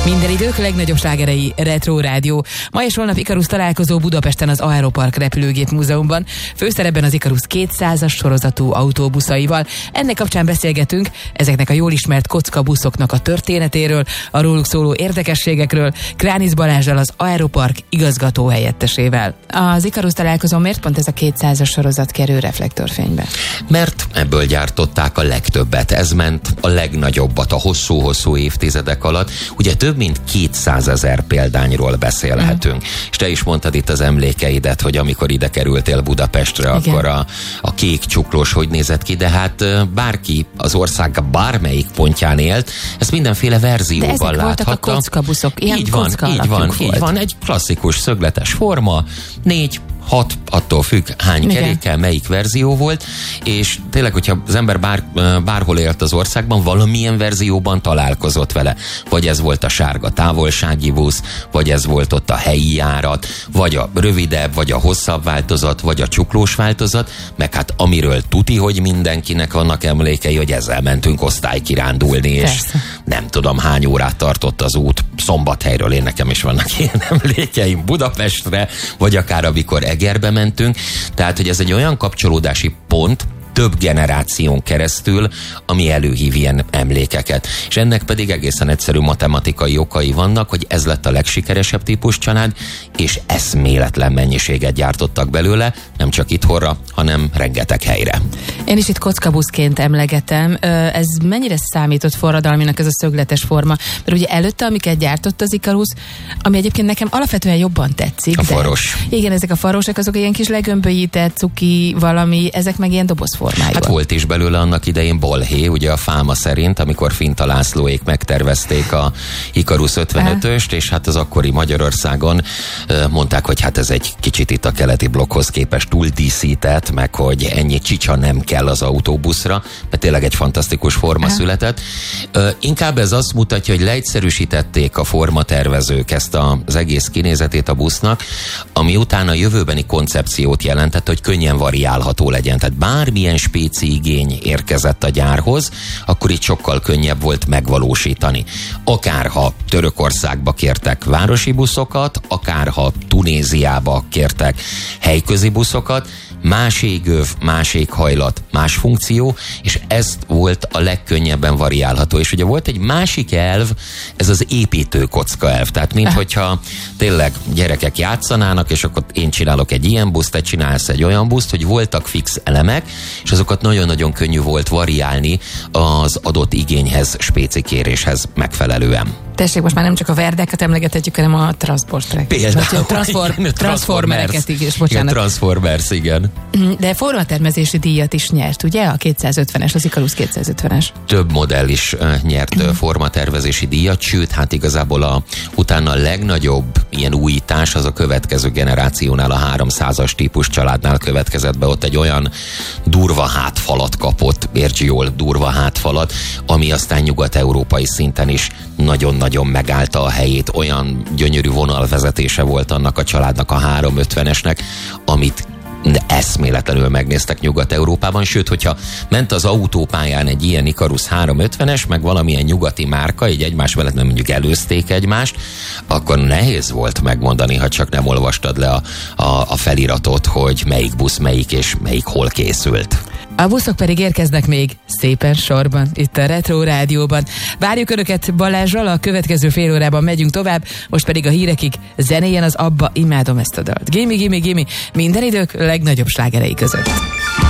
Minden idők legnagyobb slágerei Retro Rádió. Ma és holnap Ikarus találkozó Budapesten az Aeropark repülőgép múzeumban. Főszerepben az Ikarus 200-as sorozatú autóbuszaival. Ennek kapcsán beszélgetünk ezeknek a jól ismert kockabuszoknak a történetéről, a róluk szóló érdekességekről, Kránisz Balázsral, az Aeropark igazgató helyettesével. Az Ikarus találkozó miért pont ez a 200-as sorozat kerül reflektorfénybe? Mert ebből gyártották a legtöbbet. Ez ment a legnagyobbat a hosszú-hosszú évtizedek alatt. Ugye több mint 200 000 példányról beszélhetünk. És te is mondtad itt az emlékeidet, hogy amikor ide kerültél Budapestre, igen, akkor a kék csuklós hogy nézett ki, de hát bárki az ország bármelyik pontján élt, ezt mindenféle verzióban láthatta. De ezek voltak a kockabuszok, ilyen kocka alakjuk volt. Így van, egy klasszikus szögletes forma, 4, 6, attól függ hány kerékkel, melyik verzió volt, és tényleg, hogyha az ember bárhol élt az országban, valamilyen verzióban találkozott vele. Vagy ez volt a sárga távolsági busz, vagy ez volt ott a helyi járat, vagy a rövidebb, vagy a hosszabb változat, vagy a csuklós változat, meg hát amiről tuti, hogy mindenkinek vannak emlékei, hogy ezzel mentünk osztálykirándulni, és nem tudom hány órát tartott az út Szombathelyről, én nekem is vannak ilyen emlékeim Budapestre, vagy akár amikor Egerbe mentünk, tehát, hogy ez egy olyan kapcsolódási pont, több generáción keresztül, ami előhív ilyen emlékeket. És ennek pedig egészen egyszerű matematikai okai vannak, hogy ez lett a legsikeresebb típus család, és eszméletlen mennyiséget gyártottak belőle, nem csak itthonra, hanem rengeteg helyre. Én is itt kockabuszként emlegetem. Ez mennyire számított forradalminak ez a szögletes forma? Mert ugye előtte, amiket gyártott az Ikarus, ami egyébként nekem alapvetően jobban tetszik. A faros. Igen, ezek a farosok, azok ilyen kis legömbölyített, cuki valami, ezek meg ilyen dobozformájú. Hát volt is belőle annak idején balhé, ugye a fáma szerint, amikor Finta Lászlóék megtervezték a Ikarus 55-öst, és hát az akkori Magyarországon mondták, hogy hát ez egy kicsit itt a keleti blokkhoz képest túl díszített, meg hogy ennyi csicsa nem kell az autóbuszra, mert tényleg egy fantasztikus forma született. Inkább ez azt mutatja, hogy leegyszerűsítették a formatervezők ezt az egész kinézetét a busznak, ami utána a jövőbeni koncepciót jelentett, hogy könnyen variálható legyen. Tehát bármilyen spéci igény érkezett a gyárhoz, akkor itt sokkal könnyebb volt megvalósítani. Akárha Törökországba kértek városi buszokat, akárha Tunéziába kértek helyközi buszokat, más égöv, más éghajlat, más funkció, és ez volt a legkönnyebben variálható. És ugye volt egy másik elv, ez az építőkocka elv. Tehát minthogyha tényleg gyerekek játszanának, és akkor én csinálok egy ilyen buszt, te csinálsz egy olyan buszt, hogy voltak fix elemek, és azokat nagyon-nagyon könnyű volt variálni az adott igényhez, spécikéréshez megfelelően. Tessék, most már nem csak a verdákat emlegethetjük, hanem a transportereket. Például transformereket is, bocsánat. Igen, Transformers, igen. De formatermezési díjat is nyert, ugye? A 250-es, az Ikarus 250-es. Több modell is nyert formatervezési díjat, sőt, hát igazából utána a legnagyobb ilyen újítás az a következő generációnál, a 300-as típus családnál következett be. Ott egy olyan durva hátfalat kapott, Bergiol durva hátfalat, ami aztán nyugat-európai szinten is nagyon-nagyon megállta a helyét. Olyan gyönyörű vonalvezetése volt annak a családnak, a 350-esnek, amit eszméletlenül megnéztek Nyugat-Európában, sőt, hogyha ment az autópályán egy ilyen Ikarus 350-es, meg valamilyen nyugati márka, így egymás mellett nem mondjuk előzték egymást, akkor nehéz volt megmondani, ha csak nem olvastad le a feliratot, hogy melyik busz melyik és melyik hol készült. A buszok pedig érkeznek még szépen sorban, itt a Retro Rádióban. Várjuk Önöket Balázsral, a következő fél órában megyünk tovább, most pedig a hírekig zenéjen az Abba, imádom ezt a dalt. Gimme, gimme, gimme, minden idők legnagyobb slágerei között.